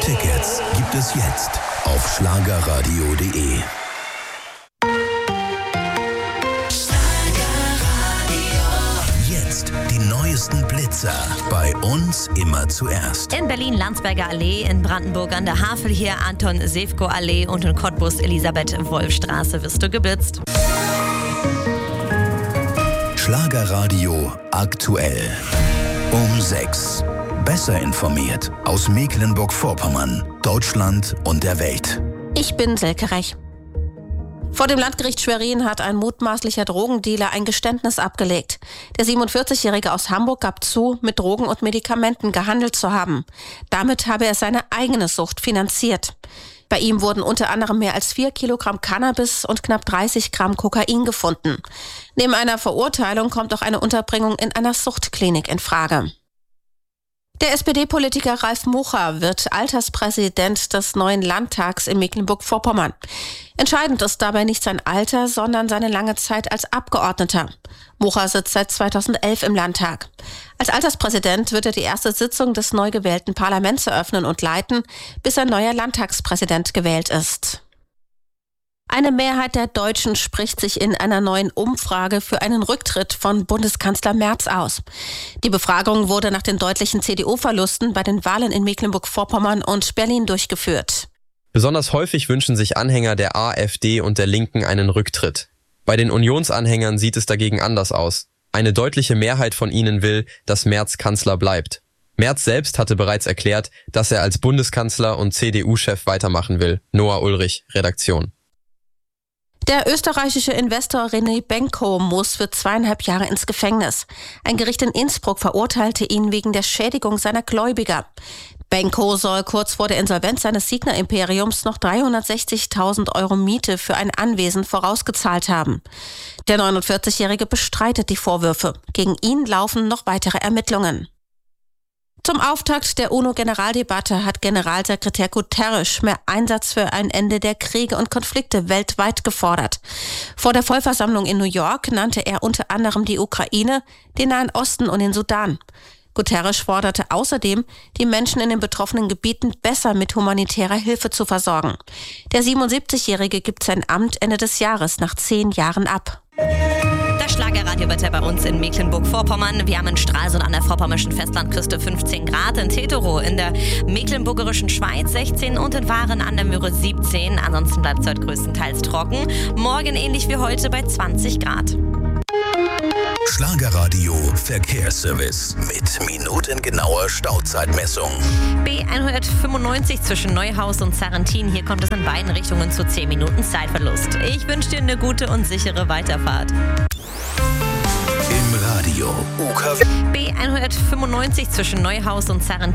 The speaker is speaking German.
Tickets gibt es jetzt auf schlagerradio.de. Jetzt die neuesten Blitzer. Bei uns immer zuerst. In Berlin Landsberger Allee, in Brandenburg an der Havel hier Anton Sewko Allee und in Cottbus Elisabeth-Wolf-Straße wirst du geblitzt. Schlagerradio aktuell. Um 6. Besser informiert aus Mecklenburg-Vorpommern, Deutschland und der Welt. Ich bin Silke Rech. Vor dem Landgericht Schwerin hat ein mutmaßlicher Drogendealer ein Geständnis abgelegt. Der 47-Jährige aus Hamburg gab zu, mit Drogen und Medikamenten gehandelt zu haben. Damit habe er seine eigene Sucht finanziert. Bei ihm wurden unter anderem mehr als 4 Kilogramm Cannabis und knapp 30 Gramm Kokain gefunden. Neben einer Verurteilung kommt auch eine Unterbringung in einer Suchtklinik in Frage. Der SPD-Politiker Ralf Mucha wird Alterspräsident des neuen Landtags in Mecklenburg-Vorpommern. Entscheidend ist dabei nicht sein Alter, sondern seine lange Zeit als Abgeordneter. Mucha sitzt seit 2011 im Landtag. Als Alterspräsident wird er die erste Sitzung des neu gewählten Parlaments eröffnen und leiten, bis ein neuer Landtagspräsident gewählt ist. Eine Mehrheit der Deutschen spricht sich in einer neuen Umfrage für einen Rücktritt von Bundeskanzler Merz aus. Die Befragung wurde nach den deutlichen CDU-Verlusten bei den Wahlen in Mecklenburg-Vorpommern und Berlin durchgeführt. Besonders häufig wünschen sich Anhänger der AfD und der Linken einen Rücktritt. Bei den Unionsanhängern sieht es dagegen anders aus. Eine deutliche Mehrheit von ihnen will, dass Merz Kanzler bleibt. Merz selbst hatte bereits erklärt, dass er als Bundeskanzler und CDU-Chef weitermachen will. Noah Ulrich, Redaktion. Der österreichische Investor René Benko muss für 2,5 Jahre ins Gefängnis. Ein Gericht in Innsbruck verurteilte ihn wegen der Schädigung seiner Gläubiger. Benko soll kurz vor der Insolvenz seines Signa-Imperiums noch 360.000 Euro Miete für ein Anwesen vorausgezahlt haben. Der 49-Jährige bestreitet die Vorwürfe. Gegen ihn laufen noch weitere Ermittlungen. Zum Auftakt der UNO-Generaldebatte hat Generalsekretär Guterres mehr Einsatz für ein Ende der Kriege und Konflikte weltweit gefordert. Vor der Vollversammlung in New York nannte er unter anderem die Ukraine, den Nahen Osten und den Sudan. Guterres forderte außerdem, die Menschen in den betroffenen Gebieten besser mit humanitärer Hilfe zu versorgen. Der 77-Jährige gibt sein Amt Ende des Jahres nach 10 Jahren ab. Das Schlagerradiowetter bei uns in Mecklenburg-Vorpommern. Wir haben in Stralsund an der vorpommerschen Festlandküste 15 Grad, in Tetero in der mecklenburgischen Schweiz 16 und in Waren an der Möhre 17. Ansonsten bleibt es heute größtenteils trocken. Morgen ähnlich wie heute bei 20 Grad. Schlagerradio Verkehrsservice mit minutengenauer Stauzeitmessung. B195 zwischen Neuhaus und Sarrentin. Hier kommt es in beiden Richtungen zu 10 Minuten Zeitverlust. Ich wünsche dir eine gute und sichere Weiterfahrt. Im Radio UKW. B195 zwischen Neuhaus und Sarrentin.